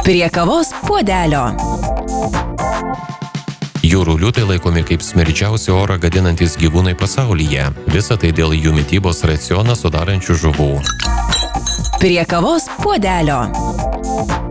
Prie kavos puodelio. Jūrų liūtai laikomi kaip smerdžiausi orą gadinantis gyvūnai pasaulyje. Visa tai dėl jų mitybos racioną sudarančių žuvų. Prie kavos puodelio.